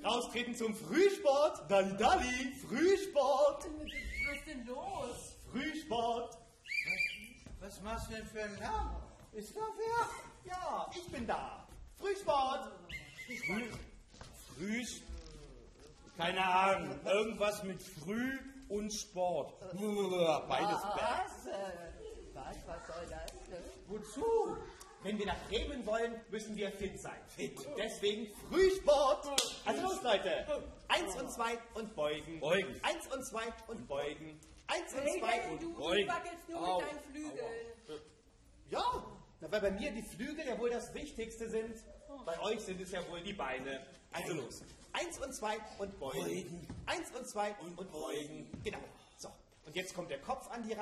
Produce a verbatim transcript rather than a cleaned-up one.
Raustreten zum Frühsport. Dalli, dalli. Frühsport. Was ist denn los? Frühsport. Was machst du denn für einen Lärm? Ist da wer? Ja, ich bin da. Frühsport. Früh, früh, keine Ahnung, irgendwas mit Früh und Sport. Beides bäh. Was? Äh, Was, was soll das? Ne? Wozu? Wenn wir nach Bremen wollen, müssen wir fit sein. Fit. Deswegen Frühsport. Also los, Leute. Eins und zwei und beugen. Beugen. Eins und zwei und beugen. Eins und Hey, zwei hey, und du, du beugen. wackelst nur Au. mit deinen Flügeln. ja, na, weil bei mir die Flügel ja wohl das Wichtigste sind. Bei euch sind es ja wohl die Beine. Also los. Eins und zwei und beugen. Beugen. Eins und zwei und, und beugen. Genau. So. Und jetzt kommt der Kopf an die Reihe.